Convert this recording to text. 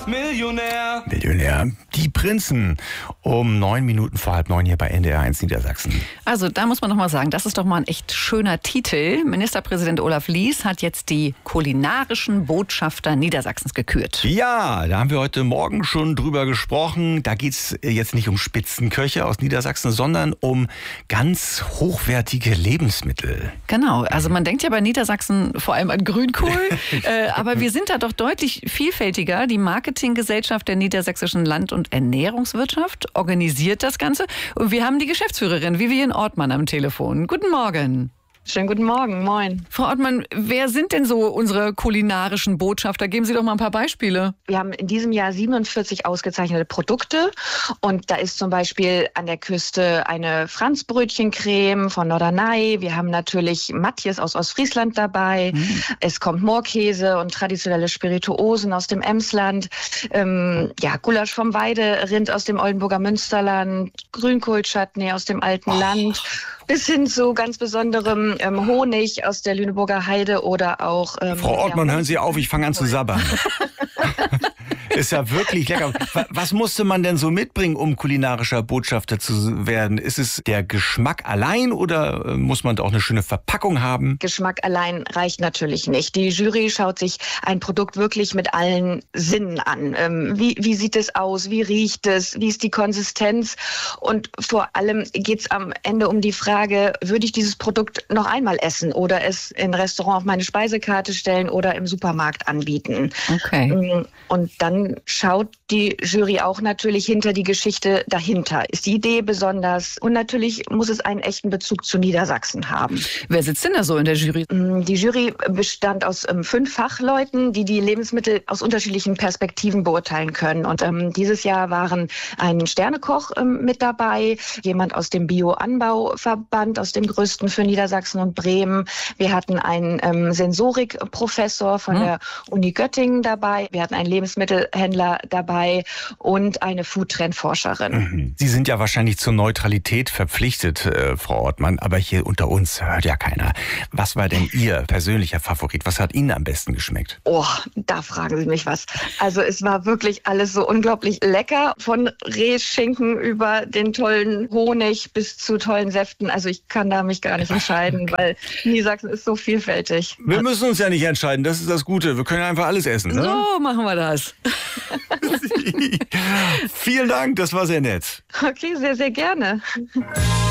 Millionär. Millionär. Die Prinzen. Um 9 Minuten vor 8:30 hier bei NDR 1 Niedersachsen. Also da muss man noch mal sagen, das ist doch mal ein echt schöner Titel. Ministerpräsident Olaf Lies hat jetzt die kulinarischen Botschafter Niedersachsens gekürt. Ja, da haben wir heute Morgen schon drüber gesprochen. Da geht es jetzt nicht um Spitzenköche aus Niedersachsen, sondern um ganz hochwertige Lebensmittel. Genau, also man denkt ja bei Niedersachsen vor allem an Grünkohl, aber wir sind da doch deutlich vielfältiger. Die Marketinggesellschaft der Niedersächsischen Land- und Ernährungswirtschaft organisiert das Ganze und wir haben die Geschäftsführerin Vivian Ortmann am Telefon. Guten Morgen. Schönen guten Morgen, moin. Frau Ortmann, wer sind denn so unsere kulinarischen Botschafter? Geben Sie doch mal ein paar Beispiele. Wir haben in diesem Jahr 47 ausgezeichnete Produkte und da ist zum Beispiel an der Küste eine Franzbrötchencreme von Norderney. Wir haben natürlich Matjes aus Ostfriesland dabei. Es kommt Moorkäse und traditionelle Spirituosen aus dem Emsland. Gulasch vom Weiderind aus dem Oldenburger Münsterland. Grünkohlchutney aus dem alten Land. Bis hin zu ganz besonderem Honig aus der Lüneburger Heide oder auch... Frau Ortmann, hören Sie auf, ich fange an zu sabbern. Ist ja wirklich lecker. Was musste man denn so mitbringen, um kulinarischer Botschafter zu werden? Ist es der Geschmack allein oder muss man da auch eine schöne Verpackung haben? Geschmack allein reicht natürlich nicht. Die Jury schaut sich ein Produkt wirklich mit allen Sinnen an. Wie sieht es aus? Wie riecht es? Wie ist die Konsistenz? Und vor allem geht es am Ende um die Frage, würde ich dieses Produkt noch einmal essen oder es in Restaurant auf meine Speisekarte stellen oder im Supermarkt anbieten? Okay. Und dann schaut die Jury auch natürlich hinter die Geschichte dahinter. Ist die Idee besonders? Und natürlich muss es einen echten Bezug zu Niedersachsen haben. Wer sitzt denn da so in der Jury? Die Jury bestand aus 5 Fachleuten, die die Lebensmittel aus unterschiedlichen Perspektiven beurteilen können. Und dieses Jahr waren ein Sternekoch mit dabei, jemand aus dem Bioanbauverband, aus dem größten für Niedersachsen und Bremen. Wir hatten einen Sensorikprofessor von der Uni Göttingen dabei. Wir hatten einen Lebensmittelhändler dabei und eine Foodtrendforscherin. Sie sind ja wahrscheinlich zur Neutralität verpflichtet, Frau Ortmann, aber hier unter uns hört ja keiner. Was war denn Ihr persönlicher Favorit? Was hat Ihnen am besten geschmeckt? Oh, da fragen Sie mich was. Also es war wirklich alles so unglaublich lecker, von Rehschinken über den tollen Honig bis zu tollen Säften. Also ich kann da mich gar nicht entscheiden, weil Niedersachsen ist so vielfältig. Wir müssen uns ja nicht entscheiden, das ist das Gute. Wir können einfach alles essen. Ne? So machen wir das. Vielen Dank, das war sehr nett. Okay, sehr, sehr gerne.